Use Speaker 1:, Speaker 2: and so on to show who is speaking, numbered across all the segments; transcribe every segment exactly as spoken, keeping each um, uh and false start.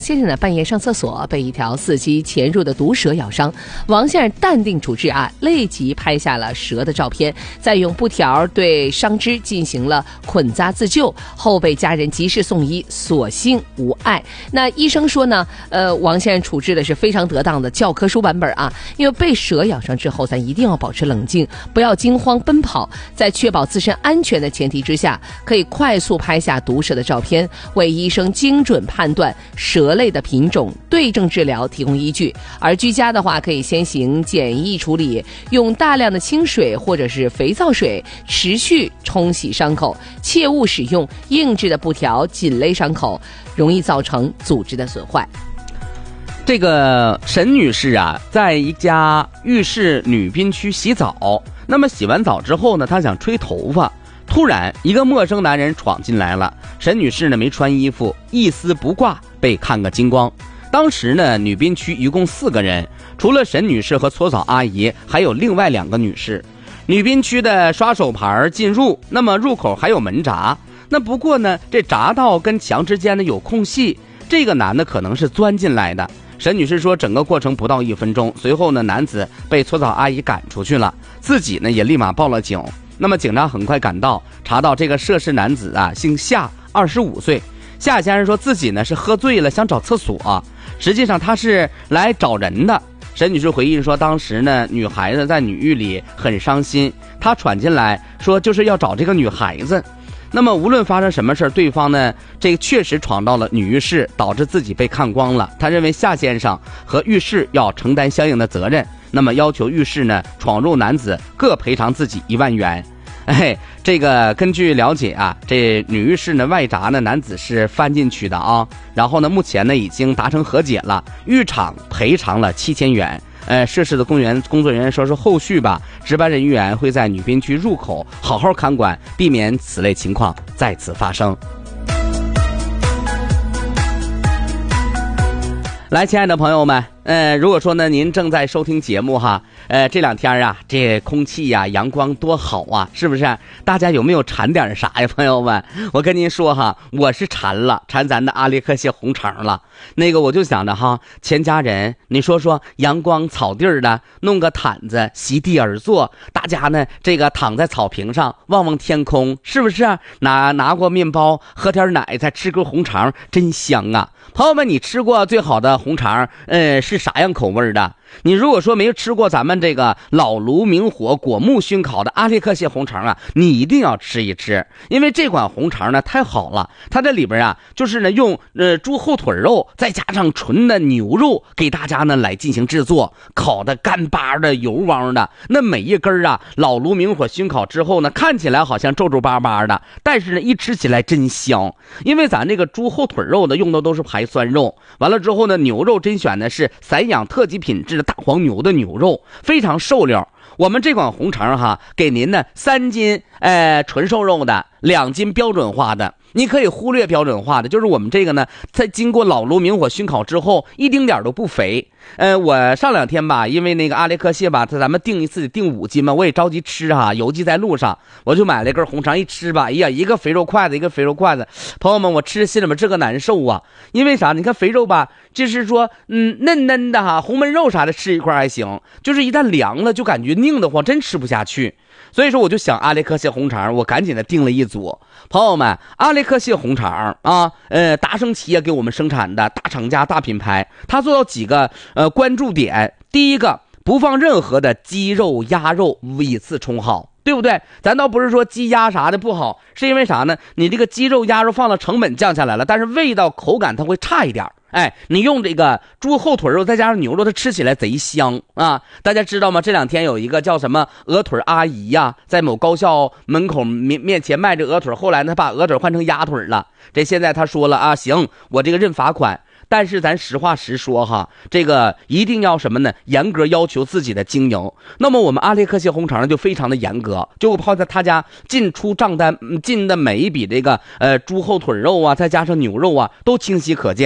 Speaker 1: 先生呢半夜上厕所被一条伺机潜入的毒蛇咬伤，王先生淡定处置啊，立即拍下了蛇的照片，再用布条对伤肢进行了捆扎自救，后被家人及时送医，所幸无碍。那医生说呢，呃，王先生处置的是非常得当的教科书版本啊，因为被蛇咬伤之后，咱一定要保持冷静，不要惊慌奔跑，在确保自身安全的前提之下，可以快速拍下毒蛇的照片，为医生精准判断蛇类的品种，对症治疗提供依据。而居家的话，可以先行简易处理，用大量的清水或者是肥皂水持续冲洗伤口，切勿使用硬质的布条紧勒伤口，容易造成组织的损坏。
Speaker 2: 这个沈女士啊，在一家浴室女宾区洗澡，那么洗完澡之后呢，她想吹头发，突然一个陌生男人闯进来了，沈女士呢没穿衣服，一丝不挂，被看个精光。当时呢，女宾区一共四个人，除了沈女士和搓澡阿姨，还有另外两个女士。女宾区的刷手牌进入，那么入口还有门闸，那不过呢，这闸道跟墙之间呢有空隙，这个男的可能是钻进来的。沈女士说，整个过程不到一分钟，随后呢，男子被搓澡阿姨赶出去了，自己呢也立马报了警。那么警察很快赶到，查到这个涉事男子啊，姓夏，二十五岁。夏先生说自己呢是喝醉了，想找厕所、啊，实际上他是来找人的。沈女士回忆说，当时呢，女孩子在女浴里很伤心，她闯进来说就是要找这个女孩子。那么无论发生什么事，对方呢这个确实闯到了女浴室，导致自己被看光了。他认为夏先生和浴室要承担相应的责任，那么要求浴室呢闯入男子各赔偿自己一万元。哎，这个根据了解啊，这女浴室呢外闸呢男子是翻进去的啊，然后呢目前呢已经达成和解了，浴场赔偿了七千元。呃，涉事的公园工作人员说是后续吧，值班人员会在女宾区入口好好看管，避免此类情况再次发生。来，亲爱的朋友们，呃，如果说呢您正在收听节目哈，呃，这两天啊，这空气呀、阳光多好啊，是不是？大家有没有馋点啥呀，朋友们？我跟您说哈，我是馋了，馋咱的阿列克谢红肠了。那个我就想着哈，全家人，你说说，阳光草地的，弄个毯子，席地而坐，大家呢这个躺在草坪上，望望天空，是不是？拿拿过面包，喝点奶，再吃个红肠，真香啊！朋友们，你吃过最好的红肠，呃，是啥样口味的？你如果说没有吃过咱们这个老炉明火果木熏烤的阿列克谢红肠啊，你一定要吃一吃，因为这款红肠呢太好了，它这里边啊就是呢用呃猪后腿肉再加上纯的牛肉给大家呢来进行制作，烤的干巴的油汪的，那每一根啊老炉明火熏烤之后呢，看起来好像皱皱巴巴的，但是呢一吃起来真香，因为咱这个猪后腿肉呢用的都是排酸肉，完了之后呢牛肉甄选的是散养特级品质的大黄牛的牛肉，非常瘦溜。我们这款红肠哈，给您呢三斤呃纯瘦肉的，两斤标准化的。你可以忽略标准化的，就是我们这个呢，在经过老炉明火熏烤之后，一丁点都不肥。呃，我上两天吧，因为那个阿列克谢吧，咱们订一次得订五斤嘛，我也着急吃哈，邮寄在路上，我就买了一根红肠，一吃吧，哎呀，一个肥肉筷子，一个肥肉筷子，朋友们，我吃心里面这个难受啊，因为啥？你看肥肉吧，就是说，嗯，嫩嫩的哈，红焖肉啥的吃一块还行，就是一旦凉了就感觉拧得慌，真吃不下去。所以说我就想阿列克谢红肠，我赶紧的订了一组。朋友们，阿列克谢红肠啊，呃，达生企业给我们生产的大厂家大品牌，它做到几个呃关注点。第一个，不放任何的鸡肉鸭肉以次充好，对不对？咱倒不是说鸡鸭啥的不好，是因为啥呢？你这个鸡肉鸭肉放了，成本降下来了，但是味道口感它会差一点。哎，你用这个猪后腿肉再加上牛肉，它吃起来贼香啊！大家知道吗？这两天有一个叫什么鹅腿阿姨呀、啊，在某高校门口面面前卖着鹅腿，后来呢，他把鹅腿换成鸭腿了。这现在他说了啊，行，我这个认罚款。但是咱实话实说哈，这个一定要什么呢？严格要求自己的经营。那么我们阿列克谢红肠呢就非常的严格，就抛在他家进出账单进的每一笔这个呃猪后腿肉啊，再加上牛肉啊，都清晰可见。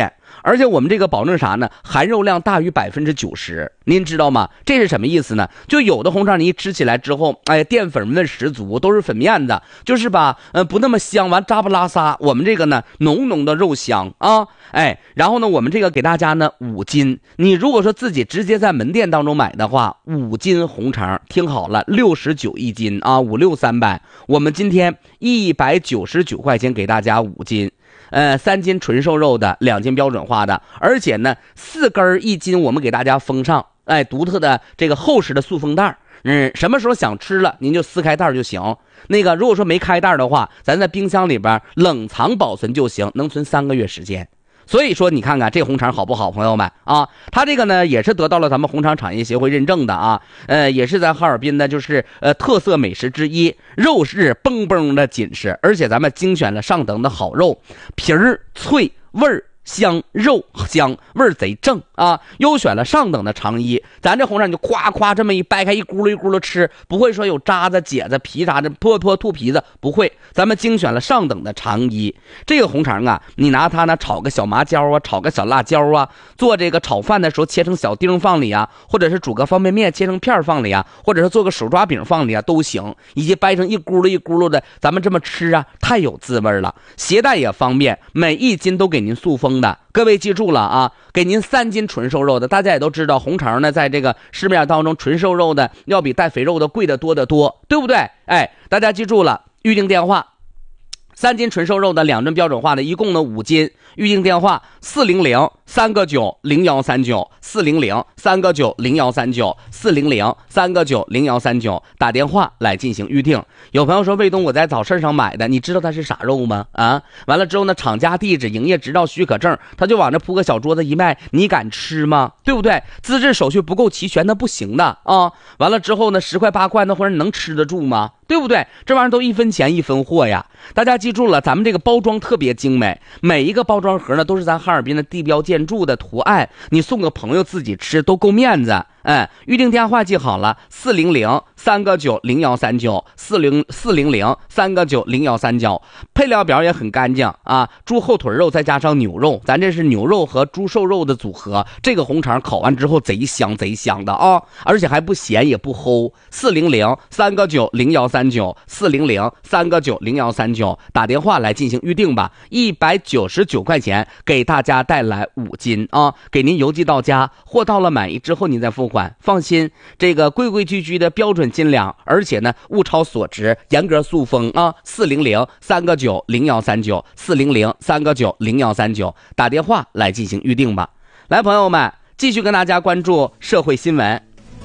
Speaker 2: 而且我们这个保证啥呢？含肉量大于百分之九十，您知道吗？这是什么意思呢？就有的红肠你一吃起来之后，哎，淀粉味十足，都是粉面的，就是吧，呃，不那么香，完扎不拉撒。我们这个呢，浓浓的肉香啊，哎，然后呢，我们这个给大家呢五斤。你如果说自己直接在门店当中买的话，五斤红肠，听好了，六十九一斤啊，五六三百。我们今天一百九十九块钱给大家五斤。呃，三斤纯瘦肉的，两斤标准化的，而且呢，四根一斤，我们给大家封上，哎，独特的这个厚实的塑封袋，嗯，什么时候想吃了，您就撕开袋就行。那个如果说没开袋的话，咱在冰箱里边冷藏保存就行，能存三个月时间。所以说你看看这红肠好不好，朋友们啊，它这个呢也是得到了咱们红肠产业协会认证的啊，呃，也是在哈尔滨呢就是呃特色美食之一，肉是嘣嘣的紧实，而且咱们精选了上等的好肉，皮儿脆，味儿香，肉香，味儿贼正啊！优选了上等的肠衣，咱这红肠你就夸夸这么一掰开，一咕噜一咕噜吃，不会说有渣子、结子、皮啥的，破破吐皮子，不会。咱们精选了上等的肠衣，这个红肠啊，你拿它呢炒个小麻椒啊，炒个小辣椒啊，做这个炒饭的时候切成小丁放里啊，或者是煮个方便面切成片放里啊，或者是做个手抓饼放里啊都行，以及掰成一咕噜一咕噜的，咱们这么吃啊，太有滋味了，携带也方便，每一斤都给您塑封的。各位记住了啊，给您三斤纯瘦肉的，大家也都知道，红肠呢在这个市面当中，纯瘦肉的要比带肥肉的贵得多得多，对不对？哎，大家记住了，预定电话。三斤纯瘦肉的，两吨标准化的，一共呢五斤。预定电话四零零三个九零幺三九，四零零三个九零幺三九，四零零三个九零幺三九，打电话来进行预定。有朋友说，卫东我在早市上买的，你知道它是啥肉吗？啊，完了之后呢，厂家地址、营业执照、许可证，他就往这铺个小桌子一卖，你敢吃吗？对不对？资质手续不够齐全，那不行的啊。完了之后呢，十块八块那会儿你能吃得住吗？对不对？这玩意儿都一分钱一分货呀！大家记住了，咱们这个包装特别精美，每一个包装盒呢都是咱哈尔滨的地标建筑的图案，你送个朋友自己吃都够面子。哎，预定电话记好了，四零零三个九零幺三九，四零四零零三个九零幺三九。配料表也很干净啊，猪后腿肉再加上牛肉，咱这是牛肉和猪瘦肉的组合，这个红肠烤完之后贼香贼香的啊，而且还不咸也不齁。四零零三个九零幺三九，四零零三个九零幺三九，打电话来进行预定吧，一百九十九块钱给大家带来五斤啊，给您邮寄到家，货到了满意之后您再付款。放心，这个规规矩矩的标准斤两，而且呢物超所值，严格塑封啊。四零零三个九零幺三九，四零零三个九零幺三九，打电话来进行预定吧。来，朋友们，继续跟大家关注社会新闻。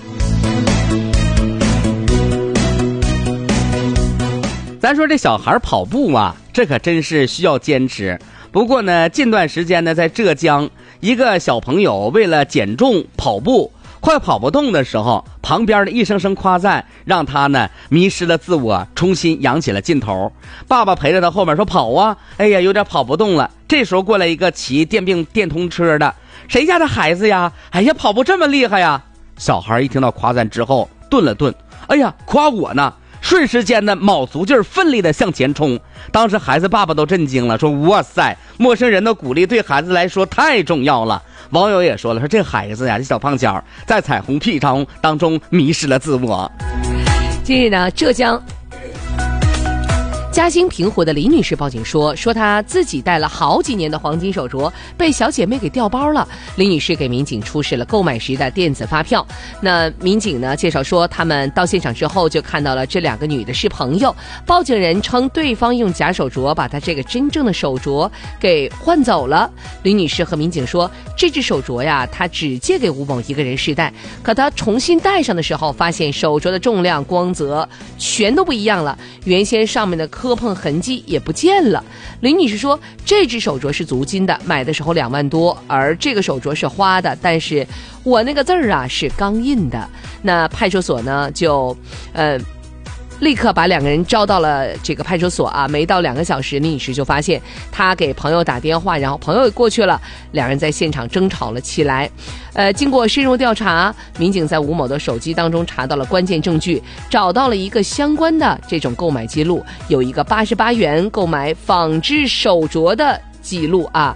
Speaker 2: 咱说这小孩跑步啊，这可真是需要坚持。不过呢，近段时间呢，在浙江，一个小朋友为了减重跑步，快跑不动的时候，旁边的一声声夸赞让他呢迷失了自我，重新扬起了劲头。爸爸陪着他后面说跑啊，哎呀有点跑不动了。这时候过来一个骑电病电通车的，谁家的孩子呀？哎呀跑步这么厉害呀！小孩一听到夸赞之后顿了顿，哎呀夸我呢，瞬时间的卯足劲儿奋力的向前冲。当时孩子爸爸都震惊了，说哇塞，陌生人的鼓励对孩子来说太重要了。网友也说了，说这孩子呀，这小胖脚在彩虹屁中当中迷失了自我。
Speaker 1: 近日呢，浙江嘉兴平湖的李女士报警说，说她自己戴了好几年的黄金手镯被小姐妹给调包了。李女士给民警出示了购买时的电子发票。那民警呢介绍说，他们到现场之后就看到了这两个女的是朋友。报警人称对方用假手镯把她这个真正的手镯给换走了。李女士和民警说，这只手镯呀，她只借给吴某一个人试戴，可她重新戴上的时候，发现手镯的重量、光泽全都不一样了，原先上面的磕碰痕迹也不见了。林女士说，这只手镯是足金的，买的时候两万多，而这个手镯是花的，但是我那个字儿啊是钢印的。那派出所呢就呃立刻把两个人招到了这个派出所啊，没到两个小时，李女士就发现她给朋友打电话，然后朋友也过去了，两人在现场争吵了起来。呃，经过深入调查，民警在吴某的手机当中查到了关键证据，找到了一个相关的这种购买记录，有一个八十八元购买仿制手镯的记录啊。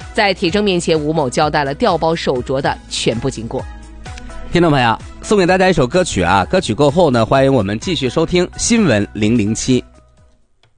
Speaker 1: 在铁证面前，吴某交代了调包手镯的全部经过。
Speaker 2: 听众朋友，送给大家一首歌曲啊，歌曲过后呢，欢迎我们继续收听新闻零零七。